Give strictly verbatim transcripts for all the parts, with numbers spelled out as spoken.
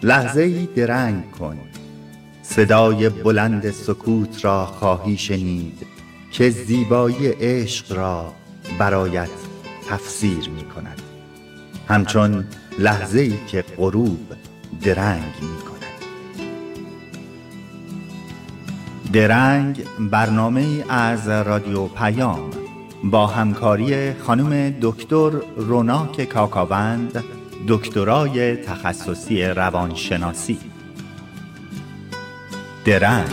لحظه‌ای درنگ کن، صدای بلند سکوت را خواهی شنید که زیبایی عشق را برایت تفسیر می کند، همچون لحظه‌ای که غروب درنگ می کند. درنگ برنامه‌ای از رادیو پیام با همکاری خانم دکتر روناک کاکاوند، دکترای تخصصی روانشناسی. درنگ.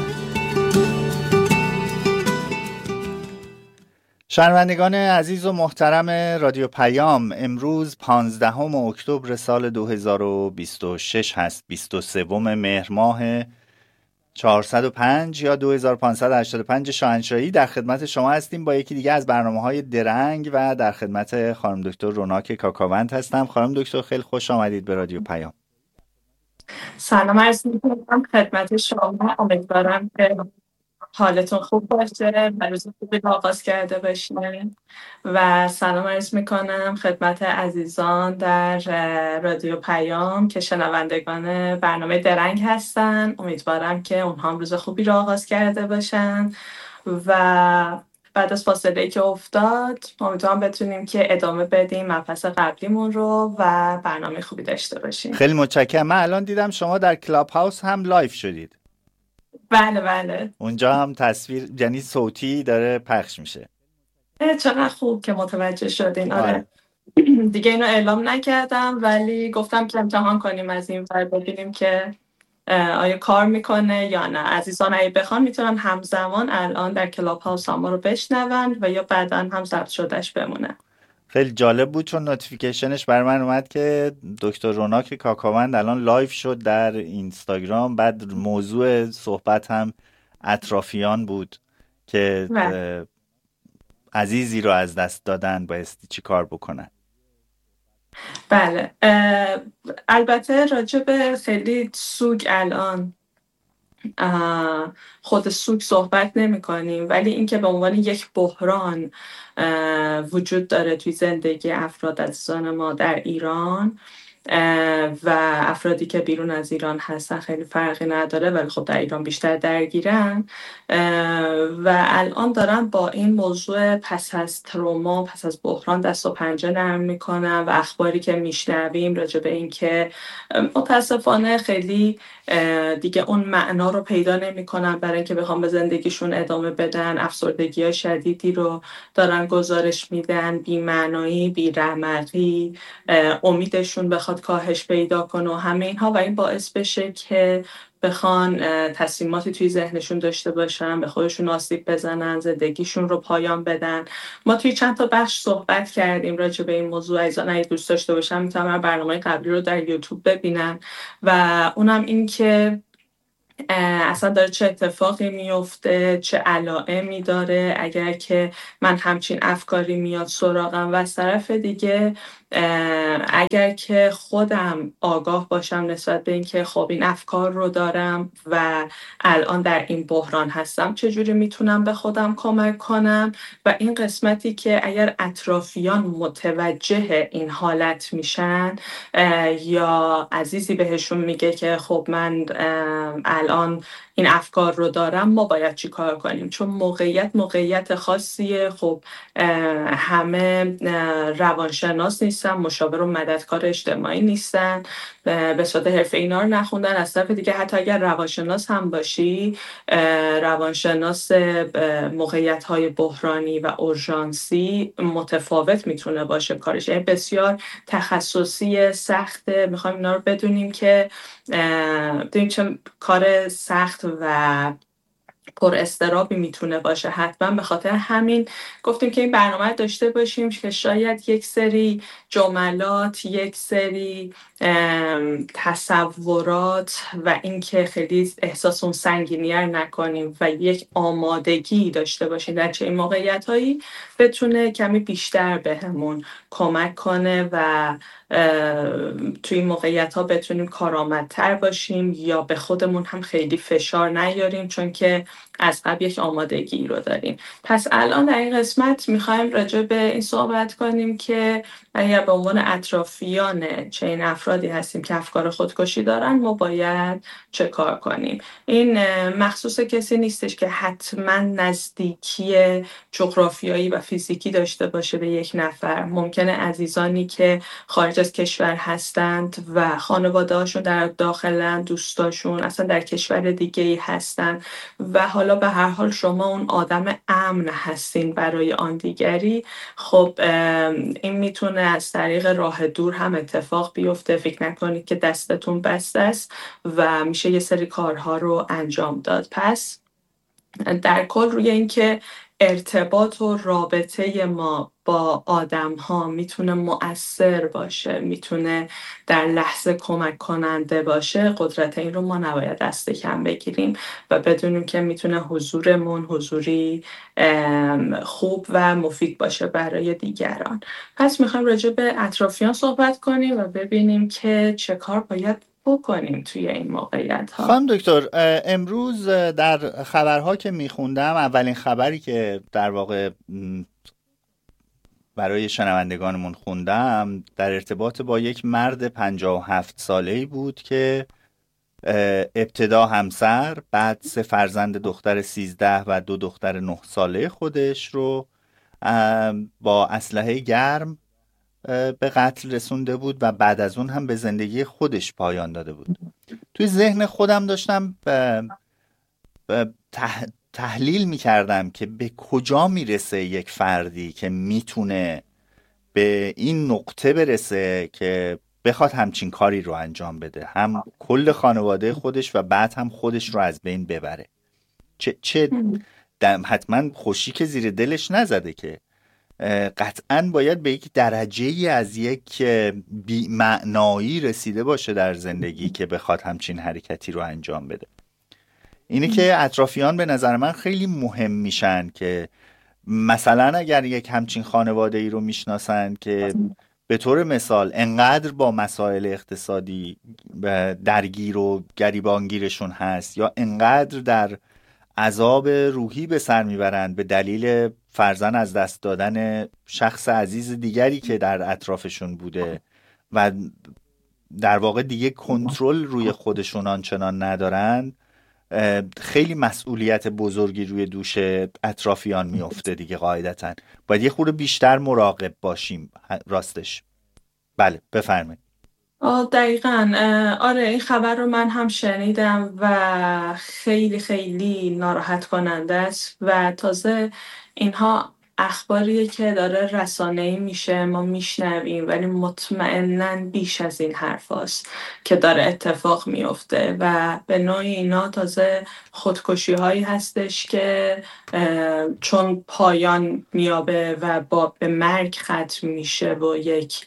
شنوندگان عزیز و محترم رادیو پیام، امروز پانزدهم اکتبر سال دو هزار و بیست و شش هست، بیست و سوم مهر ماه چهارصد و پنج یا دو هزار و پانصد و هشتاد و پنج شاهنشاهی. در خدمت شما هستیم با یکی دیگه از برنامه‌های درنگ و در خدمت خانم دکتر روناک کاکاوند هستم. خانم دکتر خیلی خوش آمدید به رادیو پیام. سلام عرض می‌کنم خدمت شما. امیدوارم که حالتون خوب باشه و روز خوبی آغاز کرده باشین و سلام عرض میکنم خدمت عزیزان در رادیو پیام که شنوندگان برنامه درنگ هستن. امیدوارم که اونها هم روز خوبی رو آغاز کرده باشن و بعد از فاصله‌ای که افتاد امیدوارم بتونیم که ادامه بدیم مبحث قبلیمون رو و برنامه خوبی داشته باشیم. خیلی متشکرم. من الان دیدم شما در کلاب هاوس هم لایف شدید. بله بله. اونجا هم تصویر یعنی صوتی داره پخش میشه. چقدر خوب که متوجه شدین. آره دیگه اینو اعلام نکردم ولی گفتم که امتحان کنیم از این ور ببینیم که آیا کار میکنه یا نه. عزیزان اگه بخوان میتونن همزمان الان در کلاب هاوس ما رو بشنون و یا بعدا هم ضبط شدهش بمونه. خیلی جالب بود چون نوتیفیکیشنش بر من اومد که دکتر روناک کاکاوند الان لایف شد در اینستاگرام. بعد موضوع صحبت هم اطرافیان بود که بله. عزیزی رو از دست دادن، بایستی چی کار بکنن. بله البته راجع به خیلی سوگ الان خود سوگ صحبت نمی کنیم، ولی اینکه به عنوان یک بحران وجود داره توی زندگی افراد عزیزان ما در ایران و افرادی که بیرون از ایران هستن خیلی فرقی نداره، ولی خب در ایران بیشتر درگیرن و الان دارن با این موضوع پس از تروما، پس از بحران دست و پنجه نرم میکنن و اخباری که میشنویم راجع به این که متاسفانه خیلی دیگه اون معنا رو پیدا نمیکنن برای اینکه بخوام به زندگیشون ادامه بدن. افسردگی های شدیدی رو دارن گزارش میدن، بی‌معنایی، بی‌رحمتی، امیدشون بخواد کاهش پیدا کنه و همه اینها و این باعث بشه که بخوان تصمیماتی توی ذهنشون داشته باشن، به خودشون آسیب بزنن، زندگیشون رو پایان بدن. ما توی چند تا بخش صحبت کردیم راجع به این موضوع. عزیزان اگه دوست داشته باشن میتونن برنامه قبلی رو در یوتیوب ببینن و اونم این که اصلا داره چه اتفاقی میفته، چه علائمی داره اگر که من همچین افکاری میاد سراغم و از طرف دیگه اگر که خودم آگاه باشم نسبت به این که خب این افکار رو دارم و الان در این بحران هستم چجوری میتونم به خودم کمک کنم و این قسمتی که اگر اطرافیان متوجه این حالت میشن یا عزیزی بهشون میگه که خب من الان این افکار رو دارم ما باید چی کار کنیم، چون موقعیت موقعیت خاصیه. خب همه روانشناس نیستن، مشاور و مددکار اجتماعی نیستن، به صورت حرفه‌ای اینا رو نخوندن. از طرف دیگه حتی اگر روانشناس هم باشی، روانشناس موقعیت‌های بحرانی و اورژانسی متفاوت میتونه باشه کارش، یعنی بسیار تخصصی سخته. میخوایم اینا رو بدونیم که بدونیم چه کار سخت و پر استرابی میتونه باشه. حتما به خاطر همین گفتیم که این برنامه داشته باشیم که شاید یک سری جملات، یک سری تصورات و اینکه خیلی احساس اون سنگینی رو نکنیم و یک آمادگی داشته باشیم در چه موقعیت‌هایی بتونه کمی بیشتر بهمون کمک کنه و توی این موقعیت ها بتونیم کارآمدتر باشیم یا به خودمون هم خیلی فشار نیاریم، چون که از قبل یک آمادگی رو داریم. پس الان در این قسمت میخوایم راجع به این صحبت کنیم که اگر به عنوان اطرافیان چنین افرادی هستیم که افکار خودکشی دارن، ما باید چه کار کنیم. این مخصوص کسی نیستش که حتما نزدیکی جغرافیایی و فیزیکی داشته باشه به یک نفر. ممکنه عزیزانی که خارج از کشور هستند و خانواده هاشون در داخلن، دوستاشون اصلا در کشور دیگه ای هستن و حالا به هر حال شما اون آدم امن هستین برای آن دیگری، خب این میتونه از طریق راه دور هم اتفاق بیفته. فکر نکنید که دستتون بسته است و میشه یه سری کارها رو انجام داد. پس در کل روی این که ارتباط و رابطه ما با آدم ها میتونه مؤثر باشه، میتونه در لحظه کمک کننده باشه، قدرت این رو ما نباید دست کم بگیریم و بدونیم که میتونه حضورمون حضوری خوب و مفید باشه برای دیگران. پس میخوایم راجع به اطرافیان صحبت کنیم و ببینیم که چه کار باید بکنیم توی این موقعیت ها. خانم دکتر، امروز در خبرها که میخوندم، اولین خبری که در واقع برای شنوندگانمون خوندم در ارتباط با یک مرد پنجاه و هفت ساله‌ای بود که ابتدا همسر، بعد سه فرزند دختر سیزده و دو دختر نه ساله خودش رو با اسلحه گرم به قتل رسونده بود و بعد از اون هم به زندگی خودش پایان داده بود. توی ذهن خودم داشتم تح... تحلیل میکردم که به کجا میرسه یک فردی که میتونه به این نقطه برسه که بخواد همچین کاری رو انجام بده، هم کل خانواده خودش و بعد هم خودش رو از بین ببره. چه, چه حتما خوشی که زیر دلش نزده که قطعاً باید به یک درجه‌ای از یک بی‌معنایی رسیده باشه در زندگی که بخواد همچین حرکتی رو انجام بده. اینه که اطرافیان به نظر من خیلی مهم میشن که مثلا اگر یک همچین خانواده ای رو میشناسن که به طور مثال انقدر با مسائل اقتصادی درگیر و گریبانگیرشون هست یا انقدر در عذاب روحی به سر میبرند به دلیل فرزن از دست دادن شخص عزیز دیگری که در اطرافشون بوده و در واقع دیگه کنترل روی خودشون آنچنان ندارن، خیلی مسئولیت بزرگی روی دوش اطرافیان میفته دیگه. قاعدتاً باید یه خورده بیشتر مراقب باشیم. راستش بله بفرمایید. آه دقیقاً. آره این خبر رو من هم شنیدم و خیلی خیلی ناراحت کننده است و تازه اینها اخباریه که داره رسانه‌ای میشه، ما میشنویم، ولی مطمئناً بیش از این حرف هاست که داره اتفاق میفته و به نوعی اینا تازه خودکشی هایی هستش که چون پایان میابه و با به مرگ ختم میشه و یک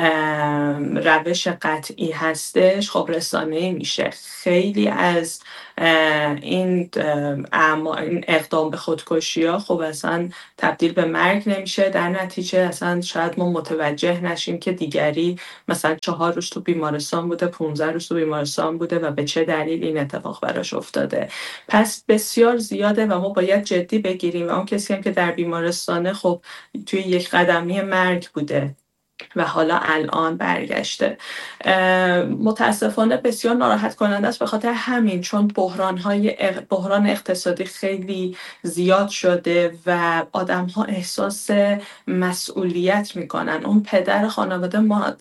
روش قطعی هستش، خب رسانه‌ای میشه. خیلی از این این اقدام به خودکشی ها خب اصلا تبدیل به مرگ نمیشه، در نتیجه اصلا شاید ما متوجه نشیم که دیگری مثلا چهار روز تو بیمارستان بوده، پونزده روز تو بیمارستان بوده و به چه دلیل این اتفاق براش افتاده. پس بسیار زیاده و ما باید جدی بگیریم و اون کسی هم که در بیمارستانه خب توی یک قدمی مرگ بوده و حالا الان برگشته. متاسفانه بسیار ناراحت کننده است به خاطر همین، چون بحران‌های بحران اقتصادی خیلی زیاد شده و آدم‌ها احساس مسئولیت میکنن. اون پدر خانواده ما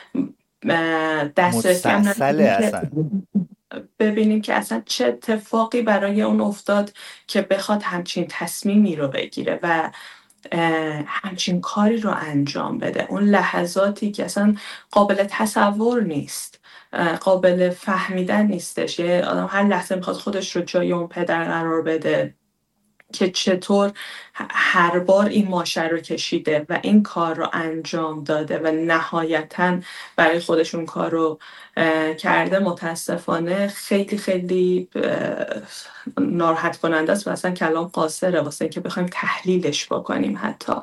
دسترسی هم نداره ببینیم که اصلا چه اتفاقی برای اون افتاد که بخواد همچین تصمیمی رو بگیره و همچین کاری رو انجام بده. اون لحظاتی که اصلا قابل تصور نیست، قابل فهمیدن نیستش. یه آدم هر لحظه میخواد خودش رو جای اون پدر قرار بده که چطور هر بار این ماشه رو کشیده و این کار رو انجام داده و نهایتاً برای خودشون کار رو کرده، متاسفانه خیلی خیلی ناراحت کننده است و اصلا کلام قاصره واسه اینکه بخوایم تحلیلش بکنیم حتی.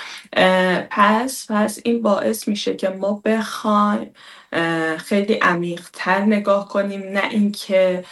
پس پس این باعث میشه که ما بخوایم خیلی عمیق‌تر نگاه کنیم، نه اینکه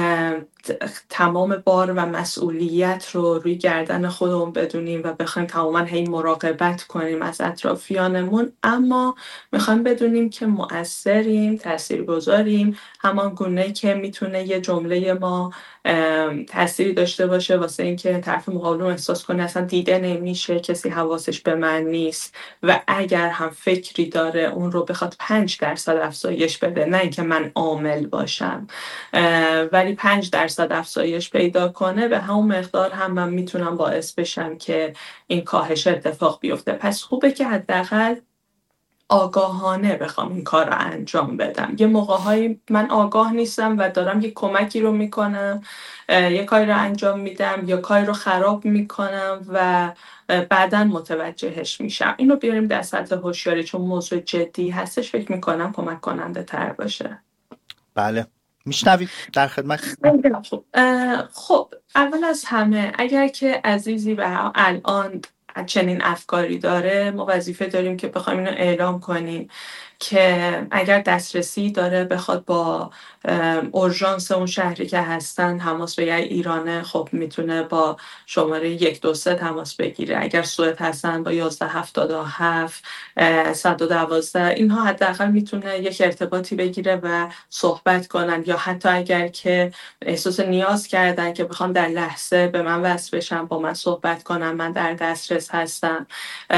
تمام بار و مسئولیت رو روی گردن خودمون بدونیم و بخوایم تماما هی مراقبت کنیم از اطرافیانمون، اما میخوایم بدونیم که مؤثریم، تاثیرگذاریم، همان گونه که میتونه یه جمله ما تأثیری داشته باشه واسه اینکه طرف مقابل رو احساس کنه اصلا دیده نمیشه، کسی حواسش به من نیست و اگر هم فکری داره اون رو بخواد پنج درصد افزایش بده، نه اینکه من عامل باشم ولی پنج درصد افزایش پیدا کنه، به همون مقدار هم من میتونم باعث بشم که این کاهش اتفاق بیفته. پس خوبه که حداقل آگاهانه بخوام این کار رو انجام بدم. یه موقع‌هایی من آگاه نیستم و دارم یه کمکی رو میکنم، یه کاری رو انجام میدم یا کاری رو خراب میکنم و بعداً متوجهش میشم. اینو بیاریم در سطح هوشیاری چون موضوع جدی هستش، فکر میکنم کمک کننده تر باشه. بله، میشنوید، در خدمت. خب خب اول از همه اگر که عزیزی و الان چنین افکاری داره، ما وظیفه داریم که بخوایم اینو اعلام کنیم که اگر دسترسی داره بخواد با اورژانس اون شهری که هستن تماس بگیره. ایرانه خب میتونه با شماره یک دو سه تماس بگیره، اگر سوئد هستن با یازده هفتاد و هفت صد و دوازده، اینها حداقل میتونه یک ارتباطی بگیره و صحبت کنن، یا حتی اگر که احساس نیاز کردن که بخوام در لحظه به من وصل بشن، با من صحبت کنن، من در دسترس هستم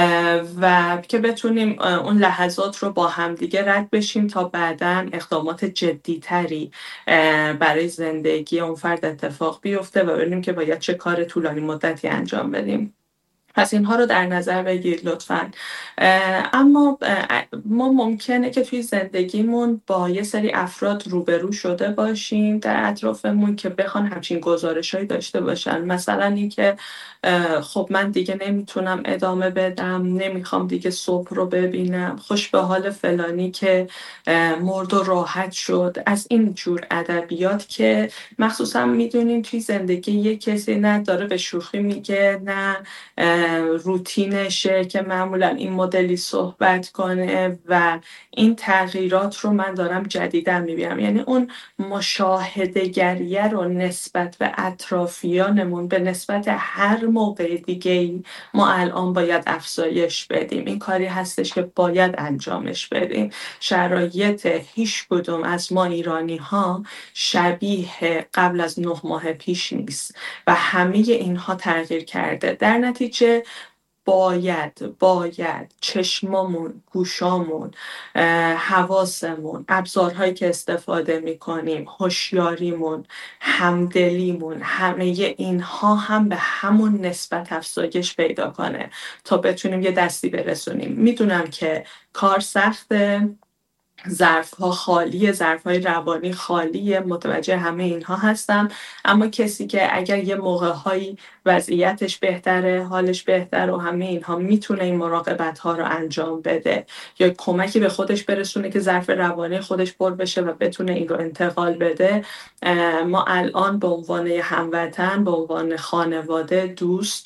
و که بتونیم اون لحظات رو با هم دیگه رد بشیم تا بعداً اقدامات جدی‌تری برای زندگی اون فرد اتفاق بیفته و ببینیم که باید چه کار طولانی مدتی انجام بدیم. پس اینها رو در نظر بگیرید لطفاً. اما ما ممکنه که توی زندگیمون با یه سری افراد روبرو شده باشیم در اطرافمون که بخوان همچین گزارش‌هایی داشته باشن، مثلا اینکه خب من دیگه نمیتونم ادامه بدم، نمیخوام دیگه صبح رو ببینم، خوش به حال فلانی که مرد و راحت شد. از این جور ادبیات که مخصوصا میدونیم توی زندگی یه کسی نه داره به شوخی میگه نه روتینشه که معمولا این مدلی صحبت کنه و این تغییرات رو من دارم جدیداً میبینم. یعنی اون مشاهده‌گریه رو نسبت به اطرافیانمون به نسبت هر موقع دیگه‌ای ما الان باید افزایش بدیم. این کاری هستش که باید انجامش بدیم. شرایط هیچ کدوم از ما ایرانی ها شبیه قبل از نه ماه پیش نیست و همه اینها تغییر کرده. در نتیجه باید باید چشمامون، گوشامون، حواسمون، ابزارهایی که استفاده میکنیم، هوشیاریمون، همدلیمون، همه اینها هم به همون نسبت افزایش پیدا کنه تا بتونیم یه دستی برسونیم. میدونم که کار سخته، ظرف‌ها خالیه، ظرف‌های روانی خالیه، متوجه همه اینها هستم، اما کسی که اگر یه موقع‌هایی وضعیتش بهتره، حالش بهتره و همه اینها میتونه این مراقبت‌ها رو انجام بده یا کمکی به خودش برسونه که ظرف روانی خودش پر بشه و بتونه این رو انتقال بده، ما الان به عنوان هموطن، به عنوان خانواده، دوست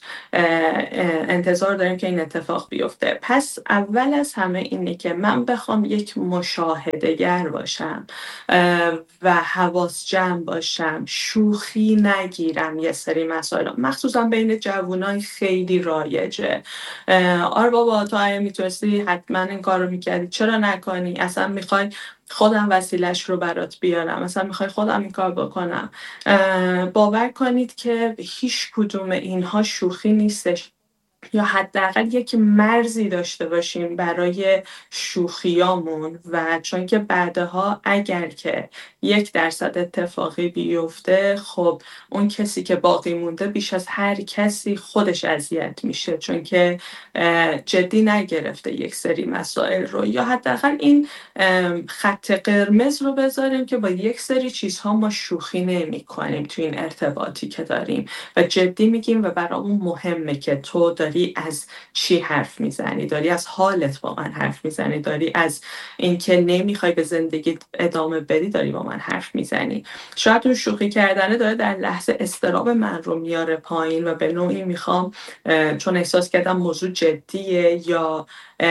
انتظار داریم که این اتفاق بیفته. پس اول از همه اینه که من بخوام یک مشاهده‌گر باشم و حواس جمع باشم، شوخی نگیرم یه سری مسائل، مخصوصا بین جوانای خیلی رایجه. آره بابا تو اگه میتونستی حتما این کار رو میکردی، چرا نکنی؟ اصلا میخوای خودم وسیلش رو برات بیارم، مثلا میخوای خودم این کار بکنم. باور کنید که هیچ کدوم اینها شوخی نیستش. یا حداقل یک مرزی داشته باشیم برای شوخیامون، و چون که بعدها اگر که یک درصد اتفاقی بیفته، خب اون کسی که باقی مونده بیش از هر کسی خودش اذیت میشه، چون که جدی نگرفته یک سری مسائل رو. یا حداقل این خط قرمز رو بذاریم که با یک سری چیزها ما شوخی نمی کنیم تو این ارتباطی که داریم و جدی میگیم و برامون مهمه که تو داری از چی حرف میزنی، داری از حالت با من حرف میزنی، داری از اینکه نمیخوای به زندگی ادامه بدی داری با من حرف میزنی. شاید اون شوخی کردنه داره در لحظه اضطراب من رو میاره پایین و به نوعی میخوام چون احساس کردم موضوع جدیه یا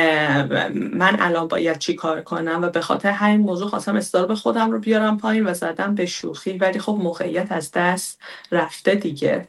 من الان باید چی کار کنم و به خاطر همین موضوع خواستم اضطراب خودم رو بیارم پایین و زدم به شوخی، ولی خب موقعیت از دست رفته دیگه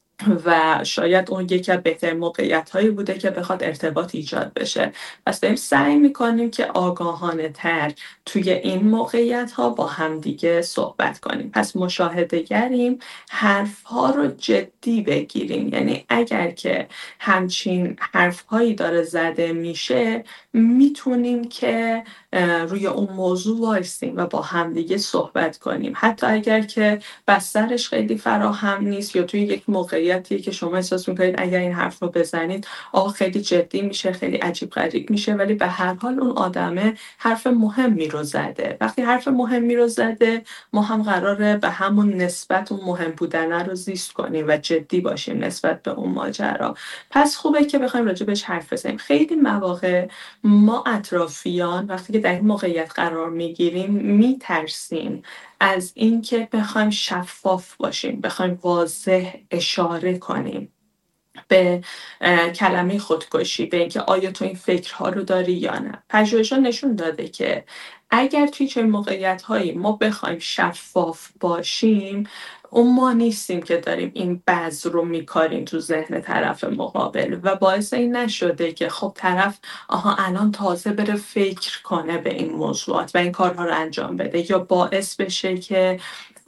و شاید اون یکی از بهترین موقعیت هایی بوده که بخواد ارتباط ایجاد بشه. پس داریم سعی میکنیم که آگاهانه تر توی این موقعیت ها با همدیگه صحبت کنیم. پس مشاهده گریم، حرف ها رو جدی بگیریم، یعنی اگر که همچین حرف هایی داره زده میشه میتونیم که روی اون موضوع وایسیم و با همدیگه صحبت کنیم، حتی اگر که بسترش خیلی فراهم نیست یا توی یک موقعیتی که شما احساس میکنید اگر این حرف رو بزنید آقا خیلی جدی میشه، خیلی عجیب غریب میشه، ولی به هر حال اون آدمه حرف مهمی رو زده. وقتی حرف مهمی رو زده ما هم قراره به همون نسبت اون مهم بودنه رو زیست کنیم و جدی باشیم نسبت به اون ماجرا. پس خوبه که بخوایم راجع بهش حرف بزنیم. خیلی مواقع ما اطرافیان وقتی که در این موقعیت قرار میگیریم میترسیم از اینکه بخوایم شفاف باشیم، بخوایم واضح اشاره کنیم به کلمه خودکشی، به اینکه آیا تو این فکرها رو داری یا نه. پژوهش‌ها نشون داده که اگر توی چه موقعیت‌هایی ما بخوایم شفاف باشیم اون ما نیستیم که داریم این بذر رو میکاریم تو ذهن طرف مقابل و باعث این نشده که خب طرف آها الان تازه بره فکر کنه به این موضوعات و این کارها رو انجام بده، یا باعث بشه که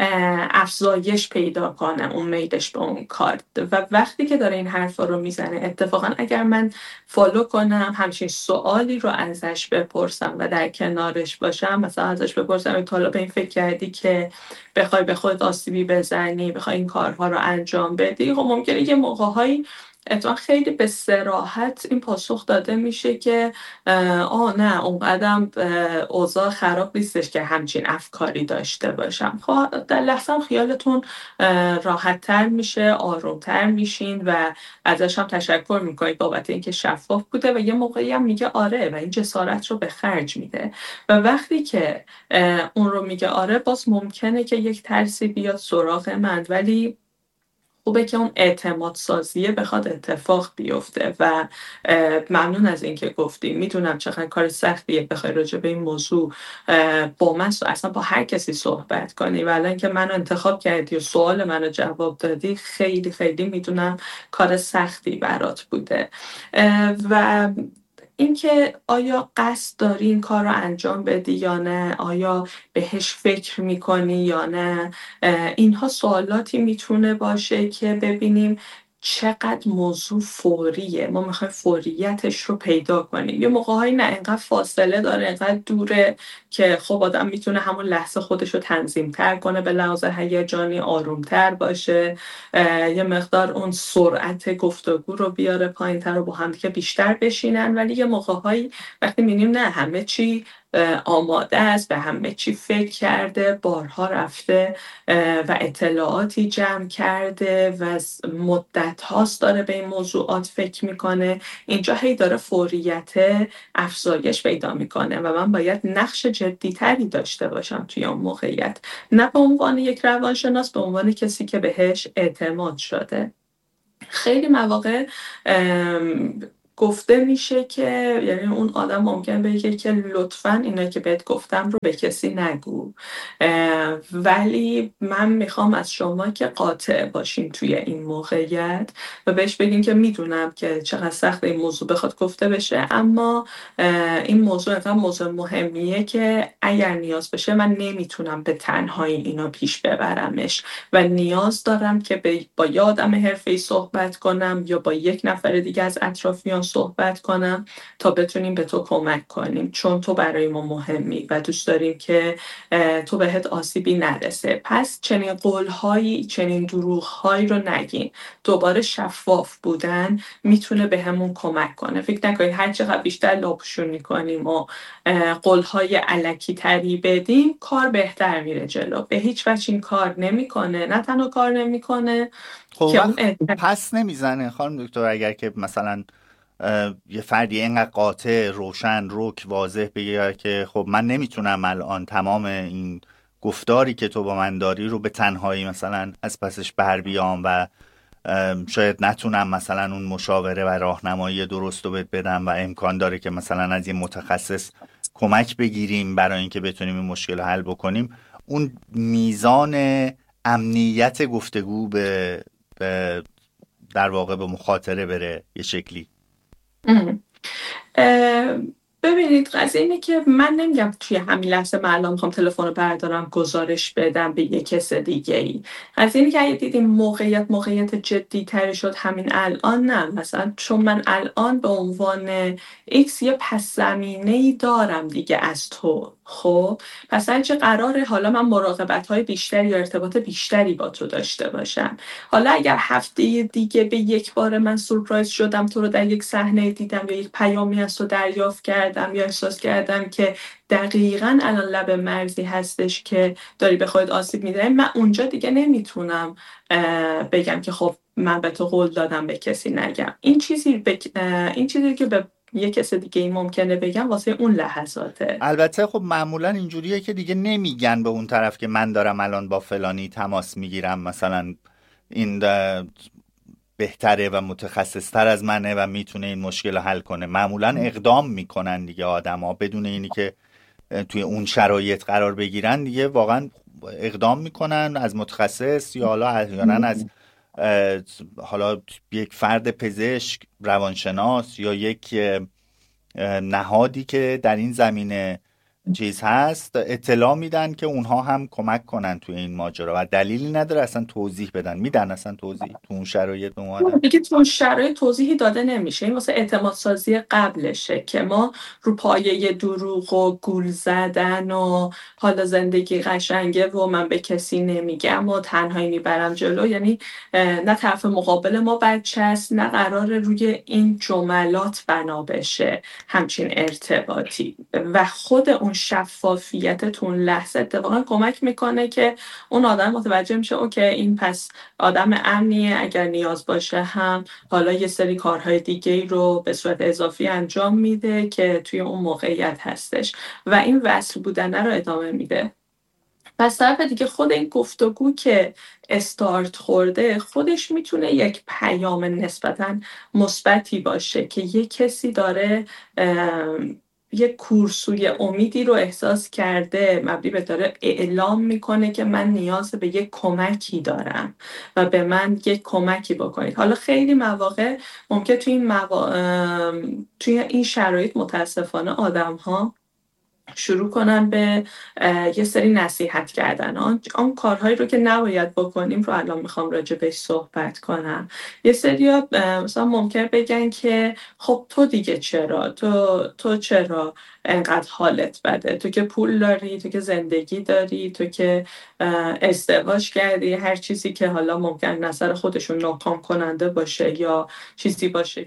افزایش پیدا کنه اون میلش به اون کار. و وقتی که داره این حرفا رو میزنه اتفاقا اگر من فالو کنم همچین سوالی رو ازش بپرسم و در کنارش باشم، مثلا ازش بپرسم تا حالا به این فکر کردی که بخوای به خودت آسیبی بزنی، بخوای این کارها رو انجام بدی، خب ممکنه یه موقع‌هایی اتفاقا خیلی به صراحت این پاسخ داده میشه که آه نه اون قدم اوضاع خراب نیستش که همچین افکاری داشته باشم. خب در لحظه هم خیالتون راحت تر میشه، آروم تر میشین و ازش هم تشکر میکنید بابت اینکه شفاف بوده و یه موقعی هم میگه آره و این جسارت رو به خرج میده. و وقتی که اون رو میگه آره باز ممکنه که یک ترسی بیاد سراغ من، ولی خوبه که اون اعتماد سازیه بخواد اتفاق بیفته. و ممنون از اینکه گفتیم. میدونم چقدر کار سختیه بخوای راجع به این موضوع با من اصلا با هر کسی صحبت کنی و الان که منو انتخاب کردی و سوال منو جواب دادی خیلی خیلی میدونم کار سختی برات بوده. و اینکه آیا قصد داری این کار رو انجام بدی یا نه، آیا بهش فکر میکنی یا نه، اینها سوالاتی میتونه باشه که ببینیم چقدر موضوع فوریه، ما میخوایم فوریتش رو پیدا کنیم. یه موقعهایی نه انقدر فاصله داره، انقدر دوره که خب آدم میتونه همون لحظه خودش رو تنظیم تر کنه، به لحاظ هیجانی آروم تر باشه، یه مقدار اون سرعت گفتگو رو بیاره پایین تر و با هم که بیشتر بشینن. ولی یه موقعهایی وقتی میبینیم نه همه چی آماده است، به همه چی فکر کرده، بارها رفته و اطلاعاتی جمع کرده و مدت هاست داره به این موضوعات فکر میکنه، اینجا هی داره فوریت افزایش پیدا میکنه و من باید نقش جدی تری داشته باشم توی اون موقعیت، نه به عنوان یک روانشناس، به عنوان کسی که بهش اعتماد شده. خیلی مواقع گفته میشه که یعنی اون آدم ممکن بگه که لطفاً اینا که بهت گفتم رو به کسی نگو، ولی من میخوام از شما که قاطع باشین توی این موقعیت و بهش بگین که میدونم که چقدر سخت این موضوع بخواد گفته بشه، اما این موضوع انقدر موضوع مهمیه که اگر نیاز بشه من نمیتونم به تنهایی اینا پیش ببرمش و نیاز دارم که با یه آدم حرفه‌ای صحبت کنم یا با یک نفر دیگه از اطرافیان صحبت کنم تا بتونیم به تو کمک کنیم، چون تو برای ما مهمی و دوست داریم که تو بهت آسیبی نرسه. پس چنین قولهایی، چنین دروغهایی رو نگین. دوباره شفاف بودن میتونه به همون کمک کنه. فکر نکنید هر چقدر بیشتر لاپشونی کنیم و قولهای الکی تری بدیم کار بهتر میره جلو. به هیچ وجه این کار نمیکنه، نه تنها کار نمیکنه خب وقت پس نمیزنه خانم دکتر اگر که مثلا یه فردی اینقدر قاطع، روشن، رک، واضح بگه که خب من نمیتونم الان تمام این گفتاری که تو با من داری رو به تنهایی مثلا از پسش بر بیام و شاید نتونم مثلا اون مشاوره و راهنمایی درست رو بدم و امکان داره که مثلا از یه متخصص کمک بگیریم برای اینکه بتونیم این مشکل رو حل بکنیم، اون میزان امنیت گفتگو به, به در واقع به مخاطره بره یه شکلی. ببینید قضیه اینه که من نمیگم توی همین لحظه من الان میخوام تلفن رو بردارم گزارش بدم به یک کس دیگه ای. قضیه اینه که اگه دیدیم موقعیت موقعیت جدی تری شد همین الان نه، مثلا چون من الان به عنوان ایکس یه پس زمینه ای دارم دیگه از تو، خب پس هرچه قراره حالا من مراقبت های بیشتری یا ارتباط بیشتری با تو داشته باشم. حالا اگر هفته دیگه به یک بار من سورپرایز شدم تو رو در یک صحنه دیدم یا یک پیامی از تو دریافت کردم یا احساس کردم که دقیقاً الان لب مرزی هستش که داری به خودت آسیب می‌زنی، من اونجا دیگه نمیتونم بگم که خب من به تو قول دادم به کسی نگم. این چیزی بک... این چیزی که به یه کس دیگه این ممکنه بگم واسه اون لحظاته. البته خب معمولا اینجوریه که دیگه نمیگن به اون طرف که من دارم الان با فلانی تماس میگیرم، مثلا این بهتره و متخصصتر از منه و میتونه این مشکل رو حل کنه. معمولا اقدام میکنن دیگه آدم ها بدون اینی که توی اون شرایط قرار بگیرن، دیگه واقعا اقدام میکنن از متخصص یا حالا احیانا از حالا یک فرد پزشک، روانشناس یا یک نهادی که در این زمینه چیز هست اطلاع میدن که اونها هم کمک کنن توی این ماجرا و دلیلی نداره اصلا توضیح بدن. میدن اصلا توضیح تو اون شرایط به ما دیگه تو اون شرایط توضیحی داده نمیشه. این واسه اعتماد سازی قبلشه که ما رو پایه دروغ و گول زدن و حالا زندگی قشنگه و من به کسی نمیگم و تنهایی میبرم جلو، یعنی نه طرف مقابل ما بچه است نه قرار روی این جملات بنا بشه همچین ارتباطی. و خود اون شفافیت تو اون لحظه اتفاقا کمک میکنه که اون آدم متوجه میشه اوکی این پس آدم امنیه، اگر نیاز باشه هم حالا یه سری کارهای دیگه رو به صورت اضافی انجام میده که توی اون موقعیت هستش و این وصل بودن رو ادامه میده. پس طرف دیگه خود این گفتگو که استارت خورده خودش میتونه یک پیام نسبتاً مثبتی باشه که یه کسی داره یک کورسوی امیدی رو احساس کرده، مبنی به داره اعلام میکنه که من نیاز به یک کمکی دارم و به من یک کمکی بکنید. حالا خیلی مواقع ممکن توی این, موا... توی این شرایط متاسفانه آدم ها شروع کنن به یه سری نصیحت کردن، آن, آن کارهایی رو که نباید بکنیم رو الان میخوام راجع بهش صحبت کنم. یه سری ها مثلا ممکن بگن که خب تو دیگه چرا تو, تو چرا انقدر حالت بده، تو که پول داری، تو که زندگی داری، تو که ازدواج کردی، هر چیزی که حالا ممکن نظر خودشون ناکام کننده باشه یا چیزی باشه.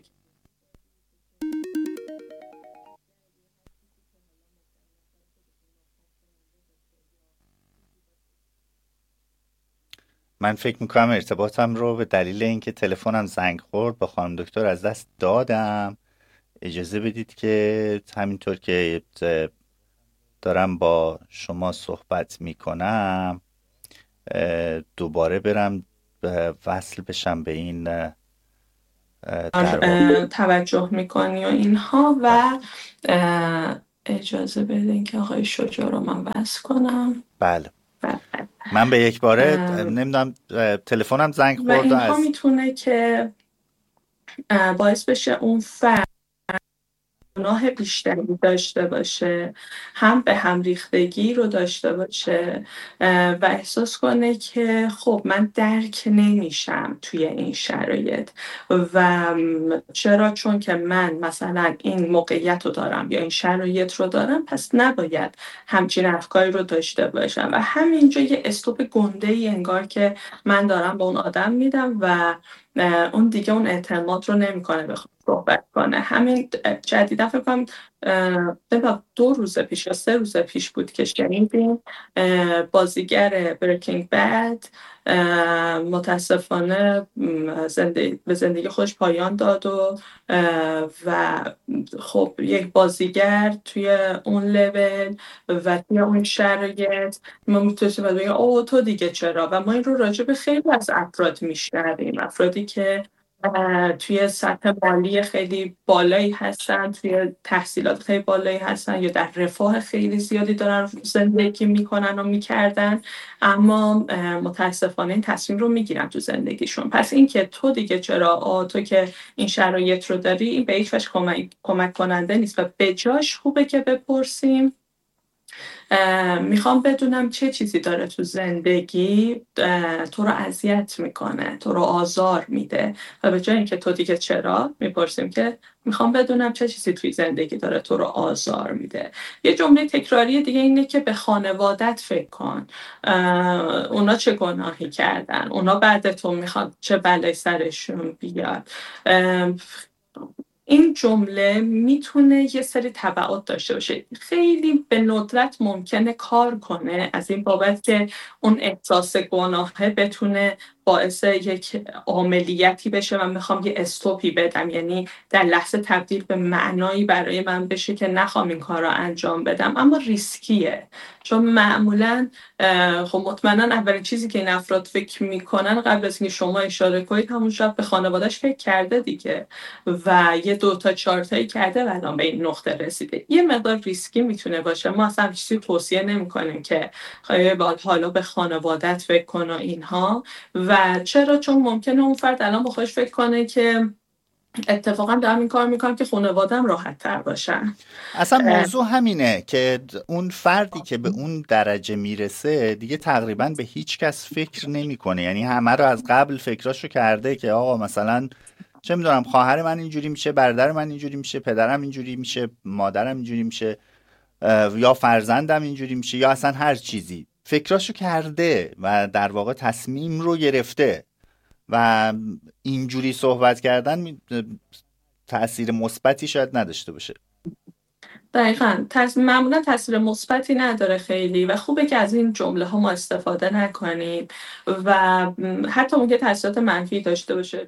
من فکر میکنم ارتباطم رو به دلیل اینکه تلفنم زنگ خورد با خانم دکتر از دست دادم. اجازه بدید که همینطور که دارم با شما صحبت میکنم دوباره برم وصل بشم به این در واقع توجه میکنی و اینها. و اجازه بدین که آقای شجاع رو من بس کنم. بله بله. من به یک باره نمیدونم تلفنم زنگ خورد و اینها از... میتونه که باعث بشه اون فرد گناه بیشتری داشته باشه، هم به هم ریختگی رو داشته باشه و احساس کنه که خب من درک نمیشم توی این شرایط و چرا، چون که من مثلا این موقعیت رو دارم یا این شرایط رو دارم پس نباید همچین افکاری رو داشته باشم و همینجا یه استوپ گنده ای انگار که من دارم به اون آدم میدم و اون دیگه اون اعتماد رو نمیکنه بخواد صحبت کنه. همین جدیدا فکر کنم دو روز پیش یا سه روز پیش بود که شنیدیم بازیگر بریکینگ بد متاسفانه زندگی به زندگی خودش پایان داد و و خب یک بازیگر توی اون لول و توی اون شرایط ما میتونیم بگیم اوه تو دیگه چرا، و ما این رو راجع به خیلی از افراد میشنویم، افرادی که توی سطح مالی خیلی بالایی هستن، توی تحصیلات خیلی بالایی هستن یا در رفاه خیلی زیادی دارن زندگی میکنن و میکردن، اما متاسفانه این تصمیم رو میگیرن تو زندگیشون. پس این که تو دیگه چرا، آه تو که این شرایط رو داری، این به هیچ وجه کمک کمک کننده نیست و به جاش خوبه که بپرسیم میخوام بدونم چه چیزی داره تو زندگی تو رو اذیت میکنه، تو رو آزار میده، و به جای اینکه تو دیگه چرا میپرسیم که میخوام بدونم چه چیزی توی زندگی داره تو رو آزار میده. یه جمله تکراری دیگه اینه که به خانوادت فکر کن، اونا چه گناهی کردن، اونا بعد تو میخواد چه بلایی سرشون بیاد. این جمله میتونه یه سری تبعات داشته باشه، خیلی به ندرت ممکنه کار کنه از این بابت که اون احساس گناهه بتونه باعث یک عاملیتی بشه و میخوام یه استوپی بدم، یعنی در لحظه تبدیل به معنایی برای من بشه که نخوام این کار رو انجام بدم. اما ریسکیه، چون معمولا خب مطمئنا اولین چیزی که این افراد فکر میکنن قبل از اینکه شما اشاره کنید همون شب به خانواده‌اش فکر کرده دیگه و یه دو تا چهار تایی کرده و الان به این نقطه رسیده. یه مقدار ریسکی میتونه باشه. ما اصلا چیزی توصیه نمیکنیم که حالا به خانوادت فکر کن و اینها. و چرا؟ چون ممکنه اون فرد الان با خودش فکر کنه که اتفاقا دارم این کار میکنم که خانوادم راحت تر باشن. اصلا موضوع همینه که اون فردی که به اون درجه میرسه دیگه تقریبا به هیچ کس فکر نمیکنه، یعنی همه رو از قبل فکراشو کرده که آقا مثلا چه میدونم خواهر من اینجوری میشه، برادر من اینجوری میشه، پدرم اینجوری میشه، مادرم اینجوری میشه، یا فرزندم اینجوری میشه، یا اصلا هر چیزی فکراشو کرده و در واقع تصمیم رو گرفته و اینجوری صحبت کردن تأثیر مثبتی شاید نداشته باشه. دقیقاً معمولا تاثیر مثبتی نداره خیلی و خوبه که از این جمله ها ما استفاده نکنیم و حتی اون که تاثیرات منفی داشته باشه.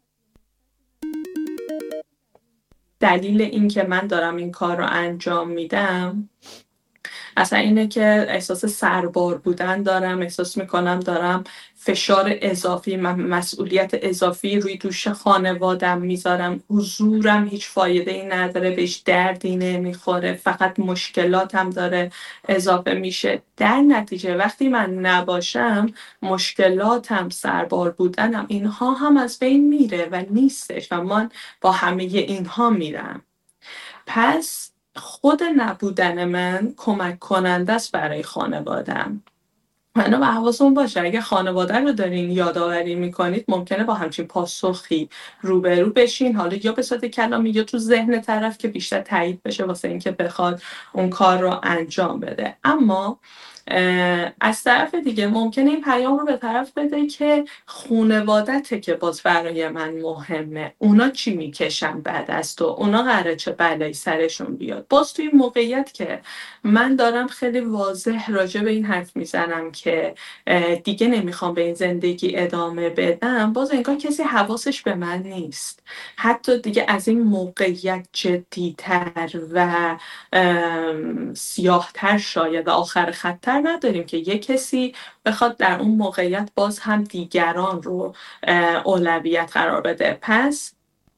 دلیل این که من دارم این کار رو انجام میدم اصلا اینه که احساس سربار بودن دارم، احساس میکنم دارم فشار اضافی، مسئولیت اضافی روی دوش خانوادم میذارم، حضورم هیچ فایده ای نداره، بهش دردی نمیخوره، فقط مشکلاتم داره اضافه میشه. در نتیجه وقتی من نباشم مشکلاتم، سربار بودنم، اینها هم از بین میره و نیستش و من با همه اینها میرم. پس خود نبودن من کمک کننده است برای خانوادم. منو به حواستون باشه اگه خانواده رو دارین یادآوری میکنید ممکنه با همچین پاسخی روبرو بشین، حالا یا به صورت کلامی یا تو ذهن طرف که بیشتر تایید بشه واسه اینکه بخواد اون کار رو انجام بده. اما از طرف دیگه ممکنه این پیام رو به طرف بده که خانوادته که باز برای من مهمه، اونا چی میکشن بعد از تو، اونا قراره چه بلایی سرشون بیاد. باز توی موقعیت که من دارم خیلی واضح راجع به این حرف میزنم که دیگه نمیخوام به این زندگی ادامه بدم، باز انگار کسی حواسش به من نیست. حتی دیگه از این موقعیت جدی‌تر و سیاه‌تر شاید و آخر خطر نداریم که یک کسی بخواد در اون موقعیت باز هم دیگران رو اولویت قرار بده. پس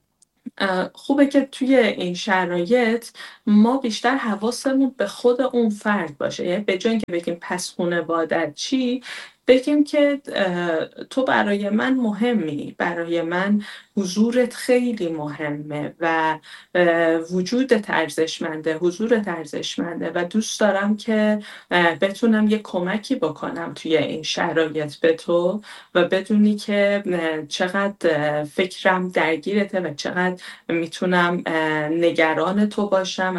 خوبه که توی این شرایط ما بیشتر حواسمون به خود اون فرد باشه. یعنی به جای اینکه بگیم پس خانوادت چی، بگیم که تو برای من مهمی، برای من حضورت خیلی مهمه و وجودت ارزشمنده، حضورت ارزشمنده و دوست دارم که بتونم یه کمکی بکنم توی این شرایط به تو و بدونی که چقدر فکرم درگیرته و چقدر میتونم نگران تو باشم